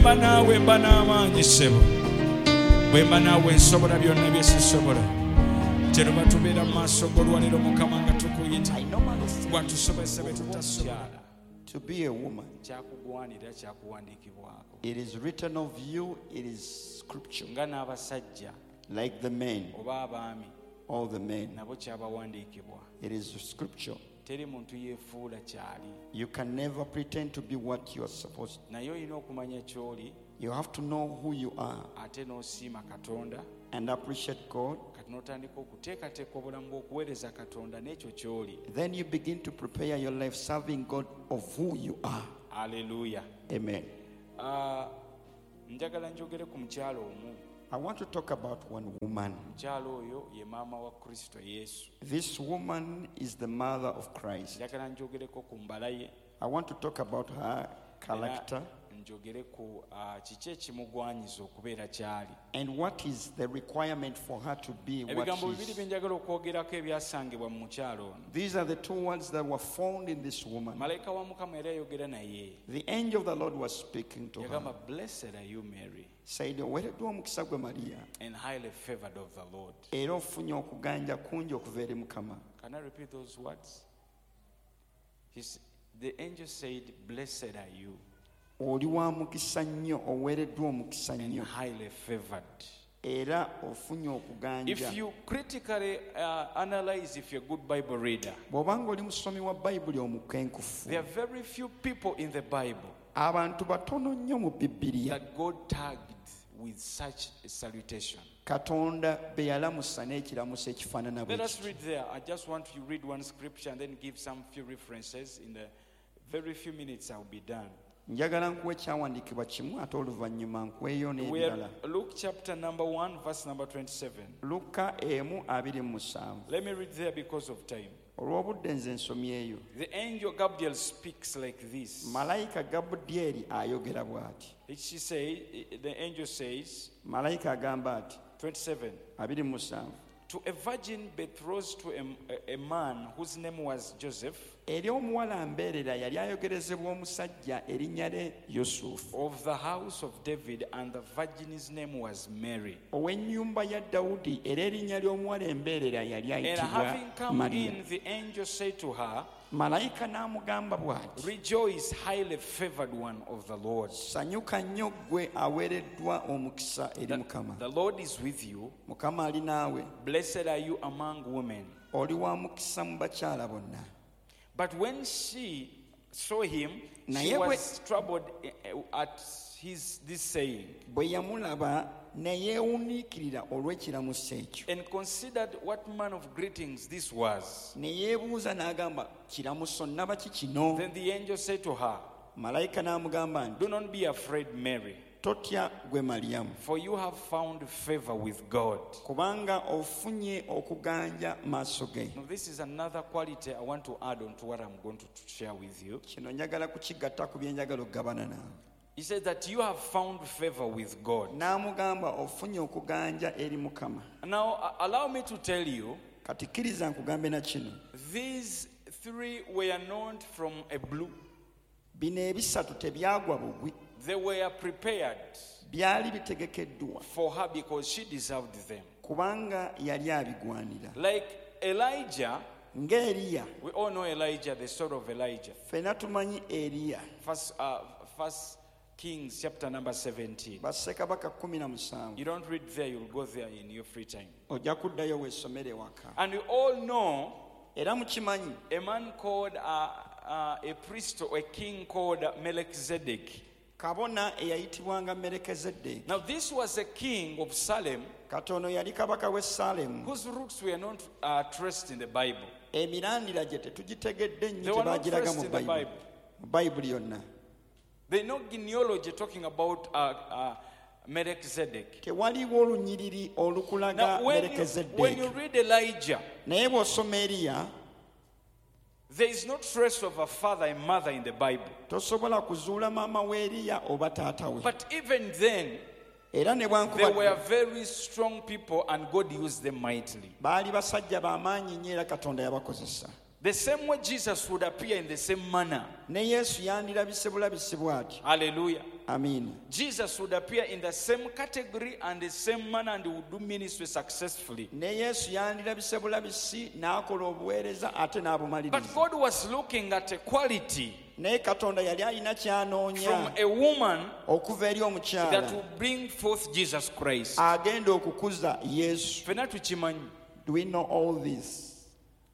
Banawe banamaanyi ssebo bwe mba naawe nsobola byonna bye sisobola kero batubeera mu maaso g'olwaniro Mukama nga tukuyita bwatusobose be tutasobola. To be a woman, kyakugwanira kyakuwandiikibwako it is written of you, it is scripture. nga n'abasajja Like the men, oba abaami all the men, nabo kyabawandiikibwa. it is scripture. Teri muntu yeefuula kyali, You can never pretend to be what you are supposed to. naye olina okumanya ky'oli You have to know who you are ate n'osiima Katonda and appreciate God. kati n'otandika okuteekateeka obulamu bw'okuweereza Katonda n'ekyo ky'oli. Then you begin to prepare your life serving God of who you are. Haleluya. Amen. Njagala njogere ku mukyalo omu. I want to talk about one woman. Mukyalo oyo ye maama wa Kristo Yesu. This woman is the mother of Christ. Njagala njogereko ku mbala ye. I want to talk about her character Njogere ku kiki ekimugwanyiza okubeera kyali. and what is the requirement for her to be what Ebigambo she bibiri is. bye njagala okwogeraako ebyasangibwa mu mukyalo ono. These are the two words that were found in this woman. Malayika wa Mukama yali ayogera naye. The angel of the Lord was speaking to her. Yagamba, blessed are you Mary Said, "Oweereddwa omukisa gwe Maria, and highly favored of the Lord." era ofunye okuganja kungi okuva eri Mukama." Can I repeat those words? The angel said, blessed are you Oli wa mukisa nnyo, oweereddwa omukisa and nnyo, highly favored. era ofunye okuganja. If you critically analyze, if you're a good Bible reader, Bw'obanga oli musomi wa Bayibuli omukenkufu, there are very few people in the Bible abantu batono nnyo mu Bibiliya that God tagged with such a salutation. Katonda be yalamusa n'ekiramuso ekifaanana bwe Let us kityo. read there. I just want to read one scripture and then give some few references. In the very few minutes, I'll be done. Njagala nkuwa ekyawandiikibwa kimu ate oluvannyuma nkuweeyo We n'ebirala. are Luke chapter number 1, verse number 27. Luka 1:27. Let me read there because of time. Olw'obudde nze nsomyeyo. The angel Gabriel speaks like this. Malayika Gabudyeri ayogera bw'ati. The angel says, Malayika agamba ati 27, 27. to a virgin betrothed to a man whose name was Joseph, Eri omuwala mbeerera yali ayogerezebwa omusajja erinnya lye Yusufu, of the house of David, and the virgin's name was Mary. ow'ennyumba ya Dawudi, era erinnya ly'omuwala embeerera yali And ayitibwa having come Mariya. in, the angel said to her, Malayika n'amugamba bw'ati, rejoice, highly favored one of the Lord. sanyuka nnyo ggwe aweereddwa omukisa eri Mukama. The Lord is with you. Mukama ali naawe, Blessed are you among women. oli wa mukisa mu bakyala bonna. But when she saw him, she Naye was troubled at this saying, Bwe yamulaba ne yeewuniikirira olw'ekiramuso ekyo. and considered what manner of greetings this was. Ne yeebuuza n'agamba, kiramuso nnaba ki kino? Then the angel said to her, Malayika n'amugamba nti, do not be afraid, Mary, totya gwe Maliyamu, for you have found favor with God. kubanga ofunye okuganja maaso ge. Now, this is another quality I want to add on to what I'm going to share with you. Kino njagala kukigatta ku bye njagala okugabana naawe. He said that you have found favor with God. N'amugamba ofunye okuganja eri Mukama. Now, allow me to tell you, Kati kkiriza nkugambe na kino. these three were known from a blue. Bino ebisatu tebyagwa bugwi, They were prepared byali bitegekeddwa for her because she deserved them. kubanga yali abigwanira. Like Elijah, Nga Eriya, we all know Elijah, the story of Elijah. ffenna tumanyi Eriya, First Kings chapter number 17. bassekabaka 17. You don't read there, you'll go there in your free time. Ojja kuddayo weesomere waka. And we all know Era mukimanyi a man called a priest or a king called Melchizedek. kabona eyayitibwanga Merekezeddeeki. Now this was a king of Salem Katono yali kabaka w'e Saalemu. whose roots were not traced in the Bible. Emirandira gye tetugitegedde nnyo They were not tebaagiraga traced mu in the Bayibuli. Bible. Mu Bayibuli yonna There's no genealogy talking about Melchizedek. tewaliwo olunyiriri olukulaga Now when you Merekezeddeeki. read Elijah, Naye bw'osoma Eriya there is no trace of a father and mother in the Bible. tosobola kuzuula maama w'Eriya oba taata we. But even then, Era ne they were bwankubadde very strong people and God used them mightily. baali basajja b'amaanyi nnyo era Katonda yabakozesa. The same way Jesus would appear in the same manner. Ne Yesu yandirabise bulabisi bw'ati. Hallelujah. Amen. Jesus would appear in the same category and the same manner and would do ministry successfully. Ne Yesu yandirabise bulabisi n'akola obuweereza ate n'abumaliriza. But God was looking at a quality Naye Katonda yali alina ky'anoonya from a woman okuva eri that omukyala will bring forth Jesus Christ. agenda okukuza Yesu. Ffenna tukimanyi Do we know all this?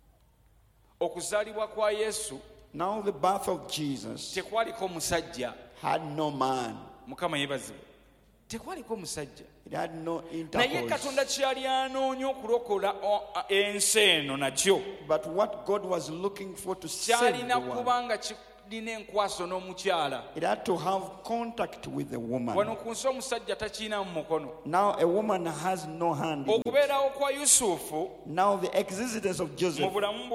okuzaalibwa kwa Yesu Now the birth of Jesus tekwaliko musajja. had no man. Mukama yeebazibwe. Tekwaliko musajja. It had no Naye intercourse. Katonda kyali anoonya okulokola ensi eno nakyo But what God was looking for to save kyalina the world, kuba nga kirina enkwaso n'omukyala. it had to have contact with the woman. Wano ku nsi omusajja takiina mu mukono. Now a woman has no hand in it. Okubeerawo kwa Yusufu Now the existence of mu Joseph bulamu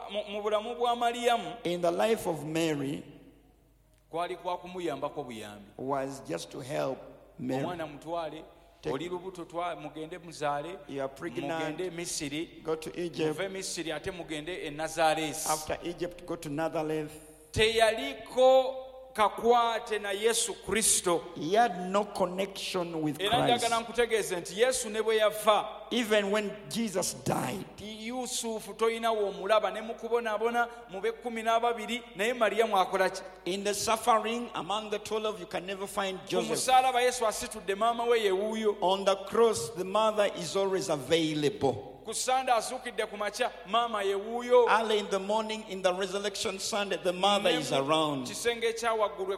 bwa Maliyamu in the life of Mary kwali kwa kumuyambako buyambi. was just to help Mary. Omwana mutwale, oli lubuto mugende muzaale, You are pregnant, mugende Misiri, go to Egypt. muve Misiri ate mugende e Nazaaleesi. After Egypt, go to Nazareth. Teyaliko kakwate na Yesu Kristo. He had no connection with Era Christ. njagala nkutegeeze nti Yesu ne bwe yafa, Even when Jesus died, Yusufu toyinawo omulaba ne mu kubonaabona mu be-12 naye Maliyamu akola ki? in the suffering among the 12, you can never find Ku Joseph. musaalaba Yesu asitudde maama we ye wuuyo. On the cross, the mother is always available. Ku Sande azuukidde ku makya maama ye wuuyo. Early in the morning, in the resurrection Sunday, the mother is around. Kisenge ekya waggulu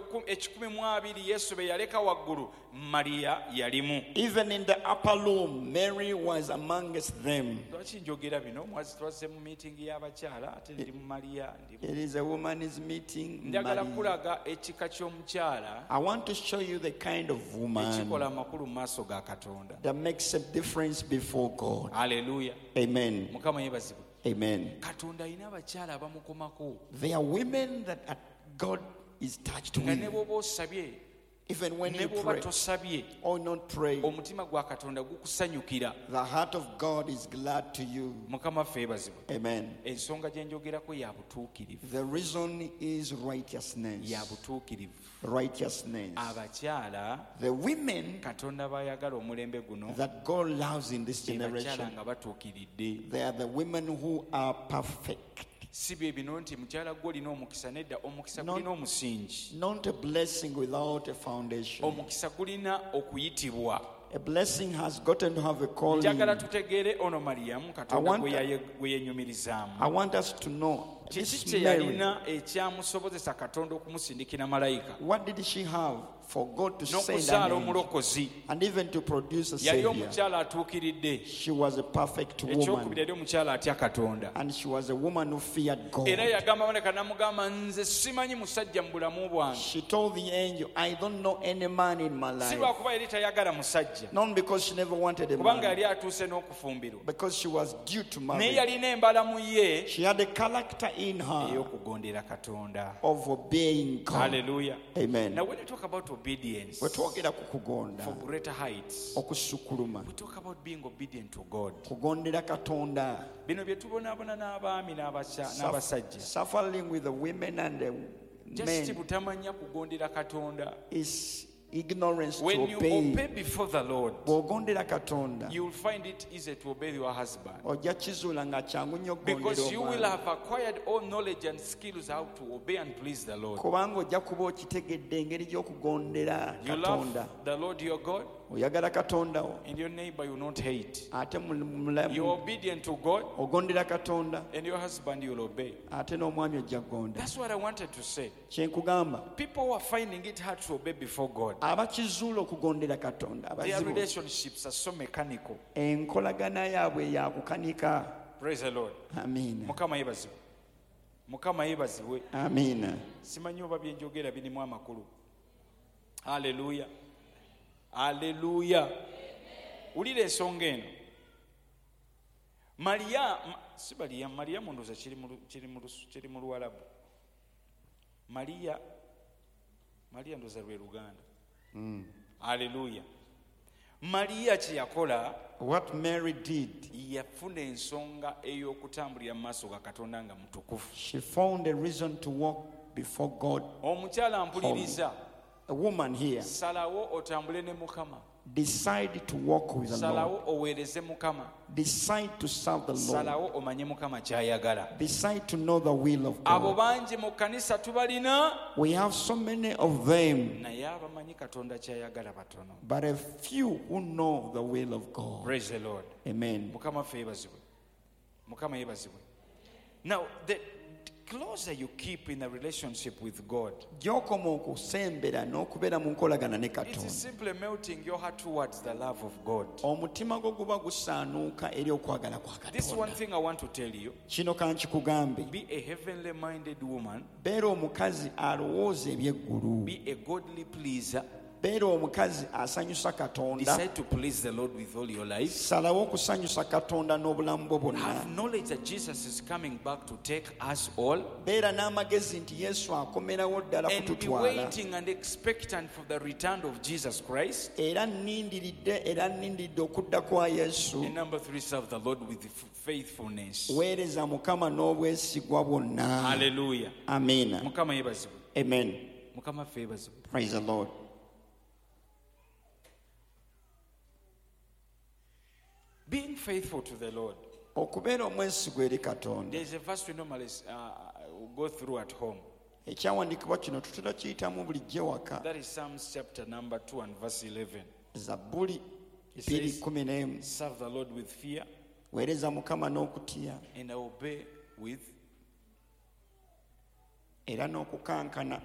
12 Yesu be yaleka waggulu, Mariya yalimu. Even in the upper room, Mary was amongst them. Lwaki njogera bino? Twazze mu miitingi y'abakyala ate ndi mu Mariya. It is a woman's meeting. Njagala Mary. kulaga ekika ky'omukyala I want to show you the kind of woman ekikola amakulu mu maaso ga Katonda. that makes a difference before God. Haleluya. Amen. Mukama yeebazibwe. Amen. Katonda alina abakyala abamukomako There are women that God is touched nga ne with. bw'oba osabye Even when ne you bw'oba pray tosabye, or not pray, omutima gwa Katonda gukusanyukira. the heart of God is glad to you. Mukama ffe yeebazibwe. Amen. Ensonga gye njogerako ya butuukirivu. The reason is righteousness. Ya butuukirivu. Righteousness. Abakyala The women Katonda bayagala omulembe guno that God loves in this be bakyala generation, nga batuukiridde. they are the women who are perfect. Si bye bino nti mukyala gwe olina omukisa, nedda omukisa No. gulina omusingi. Not a blessing without a foundation. Omukisa gulina okuyitibwa. A blessing has gotten to have a calling. Njagala tutegeere ono Maliyamu Katonda want- gwe yenyumirizaamu. I want us to know Kiki this kye Mary, yalina ekyamusobozesa Katonda okumusindikira malayika what did she have for God to send n'okuzaala an angel omulokozi? and even to produce a Yali savior? omukyala atuukiridde. She was a perfect Ekyokubiri woman, yali omukyala atya Katonda. and she was a woman who feared God. Era yagamba Maleka n'amugamba, nze simanyi musajja mu bulamu bwange. She told the angel, I don't know any man in my Si life. lwakuba yali tayagala musajja, Not because she never wanted a kubanga man, yali atuuse n'okufumbirwa. because she was due to Naye marry. yalina embala mu ye She had a character in her ey'okugondera Katonda. of obeying God. Hallelujah. Amen. Now when we talk about obedience Bwe twogera ku kugonda, for greater heights, okusukuluma, we talk about being obedient to God. kugondera Katonda, Bino bye tubonaabona n'abaami n'abasajja. suffering with the women and the Just men butamanya kugondera Katonda. is ignorance to When you obey. obey before the Lord, Bw'ogondera Katonda, you will find it easy to obey your husband. ojja kizuula nga kyangu nnyo Because you will okugondera have acquired all knowledge and skills how to obey and please the Lord. kubanga ojja kuba okitegedde engeri gy'okugondera You Katonda. love the Lord your God, Oyagala Katonda wo, and your neighbor you will not hate. ate You are mulamu obedient to God, ogondera Katonda, and your husband you will obey. ate n'omwami ojja kugonda. That's what I wanted to say. Kyenkugamba, People who are finding it hard to obey before God, abakizuula okugondera Katonda, their abazibu, relationships are so mechanical. enkolagana yaabwe yakukanika. Praise the Lord. Amiina. Mukama yeebazibwe. Mukama yeebazibwe. Amiina. Simanyi oba bye njogera birimu amakulu. Haleluya. Haleluya. Ulira ensonga eno. Mariyamu ndowooza kiri mu Luwalabu. Mariya ndowooza lwe Luganda. Haleluya. Mariya kye yakola, What Mary did, yafuna ensonga ey'okutambulira mu maaso ga Katonda nga mutukufu. she found a reason to walk before God. Omukyala mpuliriza, a woman here, salawo otambule ne Mukama, decide to walk with the Lord. salawo oweereze Mukama, Decide to serve the Lord. salawo omanye Mukama ky'ayagala. Decide to know the will of Abo God. bangi mu kkanisa tubalina, We have so many of them, naye abamanyi Katonda ky'ayagala batono. but a few who know the will of God. Praise the Lord. Amen. Mukama ffe yeebazibwe. Mukama yeebazibwe. Now, the closer you keep in a relationship with God, Gy'okoma okusembera n'okubeera mu nkolagana ne it is Katonda, simply melting your heart towards the love of God. omutima gwo guba gusaanuuka eri okwagala kwa This one Katonda. thing I want to tell you, Kino kankikugambe, be a heavenly minded woman, beera omukazi alowooza eby'eggulu, be a godly pleaser, beera omukazi asanyusa Katonda, decide to please the Lord with all your life. salawo okusanyusa Katonda n'obulamu bwo bwonna. Have knowledge that Jesus is coming back to take us all, Beera n'amagezi nti Yesu akomerawo ddala and be kututwala, waiting and expectant for the return of Jesus Christ. era nnindiridde okudda kwa Yesu. And number 3, serve the Lord with faithfulness. Weereza Mukama n'obwesigwa bwonna. Hallelujah. Amiina. Mukama yeebazibwe. Amen. Mukama ffe yeebazibwe. Praise the Lord. Being faithful to the Lord. Okubeera omwesigwa eri Katonda. There's a verse we normally go through at home. Ekyawandiikibwa kino tutera kiyitamu bulijjo waka. That is Psalms chapter number 2 and verse 11. Zabbuli It says, 2:11. serve the Lord with fear Weereza Mukama n'okutya and obey with. era n'okukankana.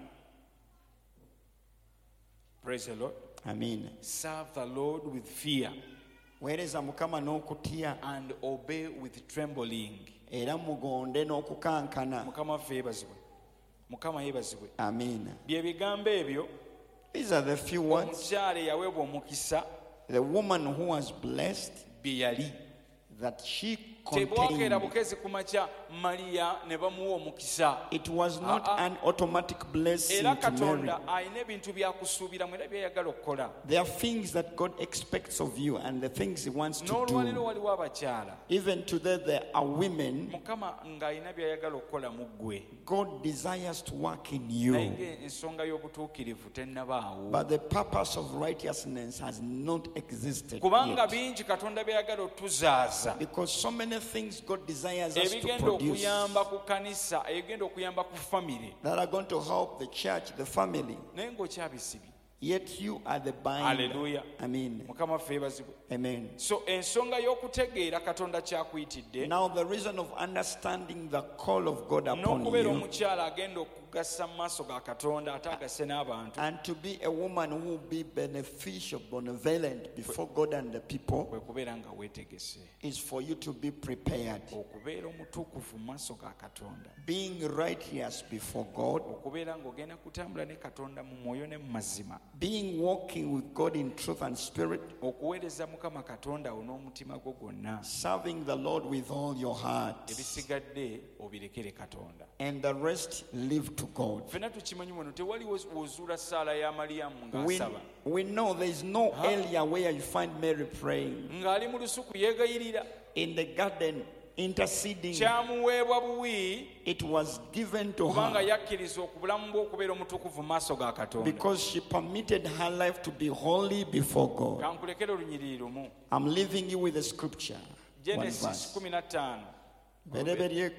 Praise the Lord. Amiina. Serve the Lord with fear Weereza Mukama n'okutya and obey with trembling. era mugonde n'okukankana. Mukama ffe yeebazibwe. Mukama yeebazibwe. Amiina. Bye bigambo ebyo These are the few words. omukyala eyaweebwa omukisa The woman who was blessed, bye yali. that she Tebwakeera contained. bukezi ku makya Mariya ne bamuwa omukisa. It was not an automatic blessing Era to Mary. Katonda alina ebintu byakusuubira mu era byayagala okukola. There are things that God expects of you and the things He wants to N'olwaliro do. waliwo abakyala. Even today, there are women Mukama ng'alina byayagala okukola mu ggwe. God desires to work in Naye you, ensonga y'obutuukirivu tennabaawo. but the purpose of righteousness has not existed Kubanga yet. bingi Katonda byayagala otuzaaza. Because so many things God desires us to Ebigenda produce okuyamba ku kanisa, ebigenda okuyamba ku famire. that are going to help the church, the family. Naye ng'okyabisibye. Yet you are the binder. Hallelujah. Amen. Mukama ffe yeebazibwe. Amen. So ensonga y'okutegeera Katonda kyakuyitidde Now the reason of understanding the call of God upon n'okubeera you omukyala agenda okugassa mu maaso ga Katonda ate agase n'abantu and to be a woman who will be beneficial, benevolent before God and the people kwe kubeera nga weetegese is for you to be prepared. okubeera omutuukuvu mu maaso ga Katonda, Being righteous before God, okubeera ng'ogenda kutambula ne Katonda mu mwoyo ne mu mazima, being walking with God in truth and spirit, okuweereza Mukama Katonda wo n'omutima gwo gwonna, serving the Lord with all your heart, ebisigadde obirekere Katonda. and the rest leave to God. Ffenna tukimanyi muno tewali wozuula ssaala ya Maliyamu ng'asaba We know there is no area where you find Mary praying ng'ali mu lusuku yeegayirira, in the garden interceding. kyamuweebwa buwi It was given to kubanga her yakkiriza okubulamu bwe okubeera omutukuvu mu maaso ga Katonda. because she permitted her life to be holy before God. Kankulekere olunyiriri lumu. I'm leaving you with a scripture. One Genesis verse. 15 Bereberye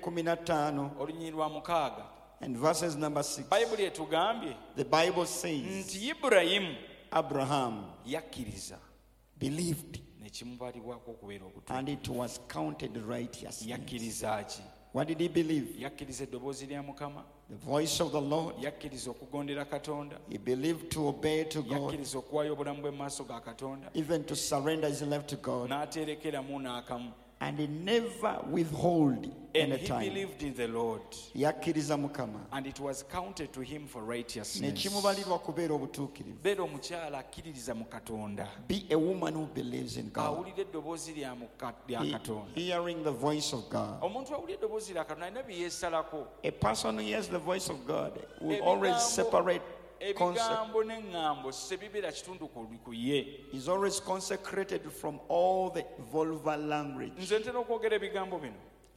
15 olunyiriri lwa 6. and verses number 6. Bayibuli etugambye The Bible says nti Ibulayimu Abraham yakkiriza believed ne kimubalibwako okubeera obutuufu. and it was counted righteousness. Yakkiriza ki? What did he believe? Yakkiriza eddoboozi lya Mukama, The voice of the Lord. yakkiriza okugondera Katonda, He believed to obey to God, yakkiriza okuwaayo obulamu bwe mu maaso ga Katonda, even to surrender his life to God. n'aterekeramu n'akamu. And he never withhold And any he time. believed in the Lord, Yakkiriza Mukama. and it was counted to him for Ne righteousness. kimubalirwa kubeera obutuukirivu. Beera omukyala akkiririza mu Katonda, Be a woman who believes in God. awulira eddoboozi lya Katonda. Hearing the voice of God. Omuntu awulira eddoboozi lya Katonda alina bye yeesalako. A person who hears the voice of God will always separate concept. Ebigambo n'eŋŋambo sebibeera kitundu ku ye. Is always consecrated from all the vulgar language. Nze ntera okwogera ebigambo bino.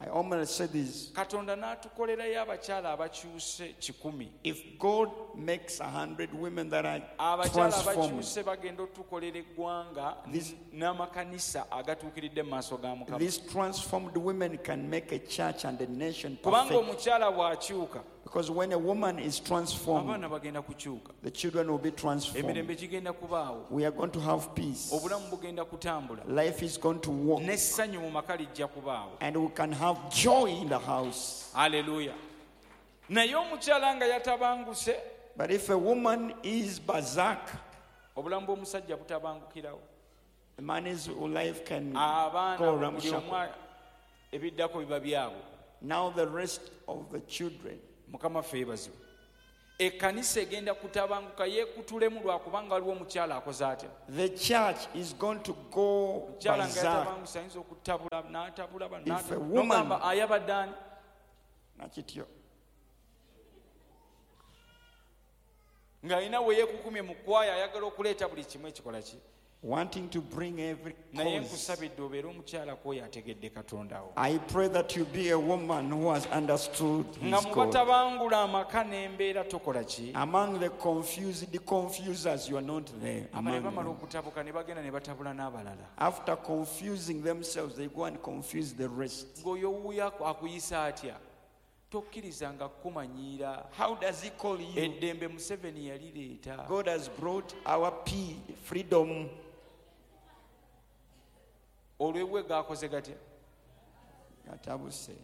I almost said this. Katonda n'atukolerayo abakyala abakyuse 100. If God makes 100 women that are Abakyala transformed, abakyuse bagenda otukolera eggwanga n'amakanisa agatuukiridde mu maaso ga Mukama. these transformed women can make a church and a nation Kubanga perfect. omukyala bw'akyuka, Because when a woman is transformed, abaana bagenda kukyuka, the children will be transformed. emirembe gigenda kubaawo, We are going to have peace. obulamu bugenda kutambula, Life is going to walk. n'essanyu mu maka lijja kubaawo. And we can have joy in the house. Haleluya. Naye omukyala nga yatabanguse, But if a woman is berserk, obulamu bw'omusajja butabangukirawo. the man's life can go Abaana buli ramshackle. omu ebiddako biba byabwe. Now the rest of the children. Mukama ffe yeebazibwe. Ekkanisa egenda kutabanguka yeekutulemu lwakubanga waliwo omukyala akoze atya. The church is going to go Omukyala nga berserk. yatabanguse ayinza okutabula n'atabula If a woman- n'ogamba ayabadde ani? Nakityo. Ng'alina we yeekukumye mu kwaya ayagala okuleeta buli kimu ekikola ki. Wanting to bring every Naye cause. nkusabidde obeere omukyala kwoyo ategedde Katonda wo. I pray that you be a woman who has understood Nga his mu God. batabangula amaka n'embeera tokola ki. Among the confusers, you are not there. Aba ne among bamala them. okutabuka ne bagenda ne batabula n'abalala. After confusing themselves, they go and confuse the rest. Ng'oyo wuuyo akuyisa atya? Tokkirizanga kumanyiira. How does he call you? Eddembe Museveni yalireeta. God has brought our freedom. Olw'ebwe gaakoze gatya? Gatabuse.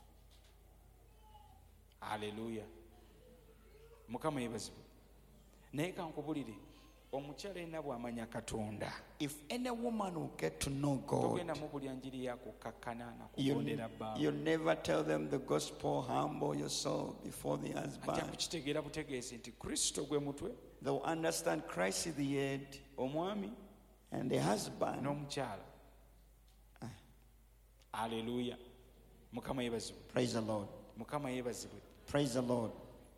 Haleluya. Mukama yeebazibwe. Naye kankubulire, omukyala yenna bw'amanya Katonda, If any woman will get to know God, togenda mu buli njiri yakukakkana na you kugondera bbaaba. never tell them the gospel, humble yourself before the Ajja husband. kukitegeera butegeezi nti Kristo gwe mutwe, They'll understand Christ is the head omwami and the husband. n'omukyala. Haleluya. Mukama yeebazibwe. Praise the Lord. Mukama yeebazibwe. Praise the Lord.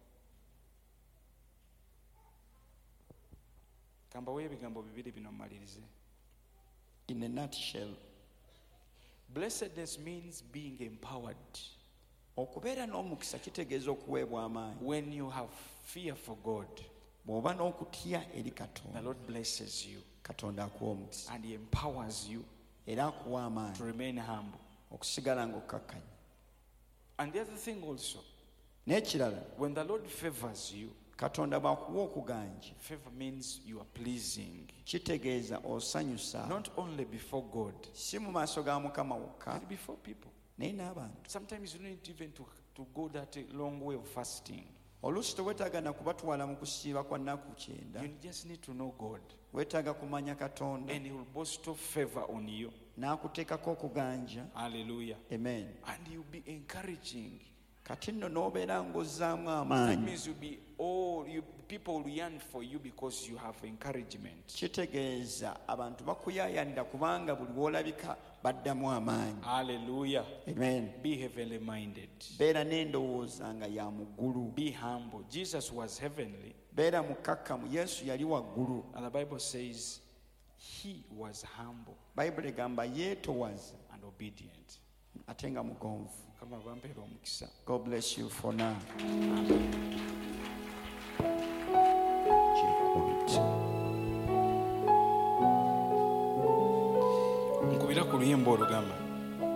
Kambawo ebigambo bibiri bino mmalirize. In a nutshell, Blessedness means being empowered. okubeera n'omukisa kitegeeza okuweebwa amaanyi. When you have fear for God, Bw'oba n'okutya eri the Katonda, Lord blesses you Katonda akuwa omukisa and He empowers you era akuwa to amaanyi remain humble. okusigala ng'okkakkanya. And the other thing also, N'ekirala, when the Lord favors you, Katonda bw'akuwa okuganja, favor means you are pleasing, kitegeeza osanyusa not only before God, si mu maaso ga Mukama wokka but before people. naye n'abantu. Sometimes you don't need even to go that long way of fasting. Oluusi teweetaaga na kubatwala mu kusiiba kwa nnaku 9. You just need to know God, Weetaaga kumanya Katonda and He will bestow favor on you. n'akuteekako okuganja. Hallelujah. Amen. And you'll be encouraging. Kati nno n'obeera ng'ozzaamu That amaanyi, means people will yearn for you because you have encouragement. kitegeeza abantu bakuyaayanira kubanga buli w'olabika baddamu amaanyi. Hallelujah. Amen. Be heavenly minded. Beera n'endowooza nga ya muggulu. Be humble. Jesus was heavenly, Beera mukakkamu. Yesu yali waggulu. and the Bible says He was humble Bayibuli egamba yeetowaza and obedient. ate nga mugonvu. Kama bampeera omukisa. God bless you for now. Nkubira ku luyimba olugamba